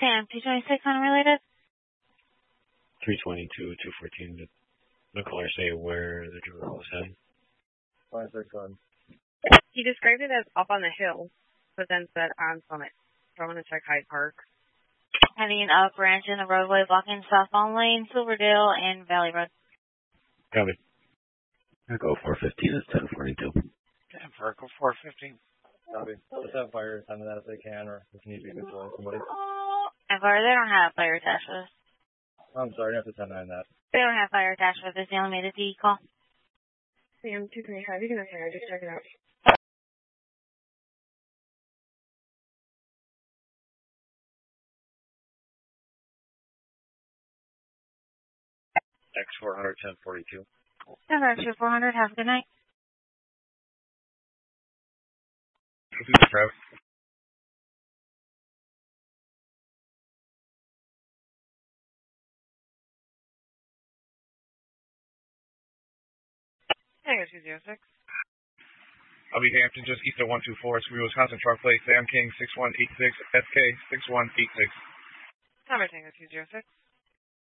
Sam, 226 unrelated? 322, 214. Did Nicole say where the driver was heading? 561. He described it as up on the hill, but then said on summit. So I'm going to check Hyde Park. Heading up branch in the roadway, blocking southbound lane, Silverdale, and Valley Road. Copy. Echo 415 is 1042. Yeah, for Echo 415. Copy. Let's have fire attend to that if they can, or if you need to deploy somebody. FR, they don't have fire attached with us. I'm sorry, I have to 10-9 that. They don't have fire attached with us. They only made a D call. Sam, 225, you can fire. Just check it out. X400, 1042. FR 400, have a good night. Tango 206. I'll be Hampton, just east of 124. It's Wisconsin truck plate, Sam King 6186, SK 6186. Number Tango 206.